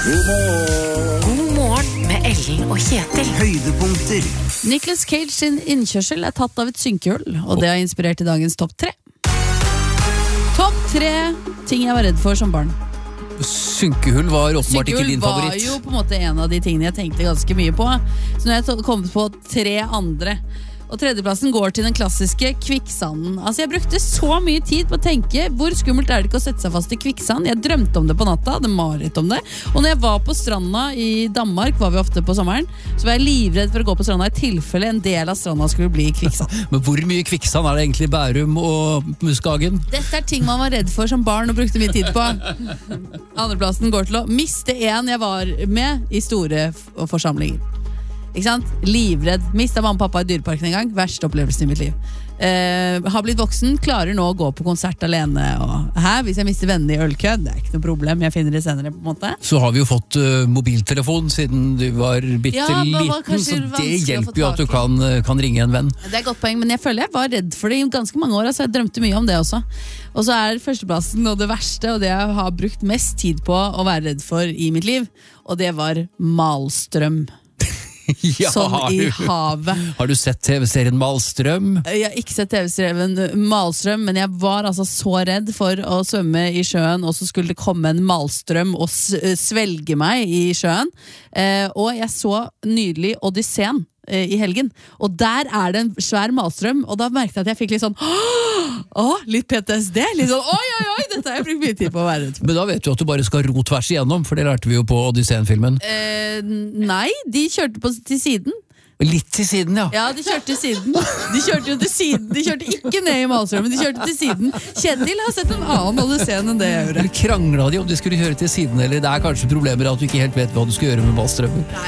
God morgen med Ellen og Kjetil. Høydepunkter. Nicolas Cage sin innkjørsel er tatt av et synkehull, og det har inspirert til dagens topp 3. Topp 3 ting jeg var redd for som barn. Synkehull var åpenbart ikke din favoritt. Synkehull var jo på en måte en av de tingene jeg tenkte ganske mye på. Så når jeg kom på 3 andre, og tredjeplassen går til den klassiske kvikksanden. Altså jeg brukte så mye tid på å tenke hvor skummelt er det ikke å sette seg fast i kvikksand. Jeg drømte om det på natta, hadde mareritt om det. Og når jeg var på stranda i Danmark, var vi ofte på sommeren, så var jeg livredd for å gå på stranda i tilfelle en del av stranda skulle bli kvikksand. Men hvor mye kvikksand er det egentlig i Bærum og Muskagen? Dette er ting man var redd for som barn og brukte mye tid på. Andreplassen går til å miste en jeg var med i store forsamlinger. Ikke sant? Livredd. Mistet mamma og pappa i dyreparken en gang. Verste opplevelsen i mitt liv. Har blitt voksen, klarer nå å gå på konsert alene. Og hvis jeg mister vennene i ølkø, det er ikke noe problem. Jeg finner det senere på en måte. Så har vi jo fått mobiltelefon siden du var bitteliten, så det hjelper jo at du kan ringe en venn. Det er et godt poeng, men jeg føler jeg var redd for det i ganske mange år. Altså jeg drømte mye om det også. Og så er førsteplassen og det verste, og det jeg har brukt mest tid på å være redd for i mitt liv, og det var malstrøm. Ja, Som i havet. Har du sett TV-serien Malstrøm? Jeg har ikke sett TV-serien Malstrøm, men jeg var altså så redd for å svømme i sjøen, og så skulle det komme en malstrøm og svelge meg i sjøen. Og jeg så nydelig Odysseen i helgen, og der er det en svær malstrøm, og da merket jeg at jeg fikk litt sånn litt PTSD, litt sånn oi, dette har jeg brukt mye tid på å være redd for. Men da vet du at du bare skal ro tvers igjennom, for det lærte vi jo på Odysseen-filmen. Nei, de kjørte til siden. Litt til siden, ja. Ja, de kjørte til siden. De kjørte jo til siden. De kjørte ikke ned i malstrømmen, de kjørte til siden. Kjetil har sett en annen Odysseen enn det jeg gjorde. Eller kranglet de om de skulle kjøre til siden, eller det er kanskje problemer at du ikke helt vet hva du skal gjøre med malstrømmen.